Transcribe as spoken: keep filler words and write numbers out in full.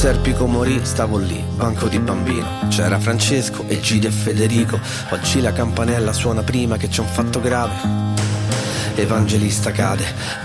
Serpico morì, stavo lì, banco di bambino. C'era Francesco e Gide e Federico. Oggi la campanella suona prima che c'è un fatto grave. Evangelista cade,